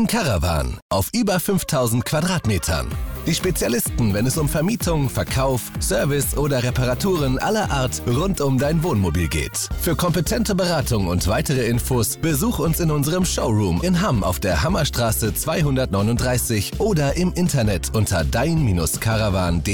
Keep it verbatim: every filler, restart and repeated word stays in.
Caravan auf über fünftausend Quadratmetern. Die Spezialisten, wenn es um Vermietung, Verkauf, Service oder Reparaturen aller Art rund um dein Wohnmobil geht. Für kompetente Beratung und weitere Infos besuch uns in unserem Showroom in Hamm auf der Hammerstraße zweihundertneununddreißig oder im Internet unter dein Caravan punkt de.